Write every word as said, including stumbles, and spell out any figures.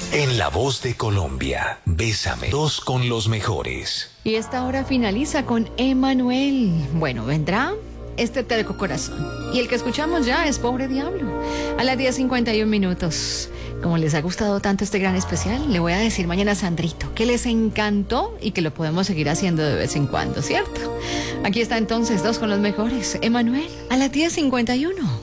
En La Voz de Colombia, Bésame, dos con los mejores. Y esta hora finaliza con Emanuel. Bueno, vendrá este terco corazón. Y el que escuchamos ya es Pobre Diablo. A las diez cincuenta y un minutos. Como les ha gustado tanto este gran especial, le voy a decir mañana a Sandrito que les encantó y que lo podemos seguir haciendo de vez en cuando, ¿cierto? Aquí está entonces, dos con los mejores. Emanuel, a las diez cincuenta y uno.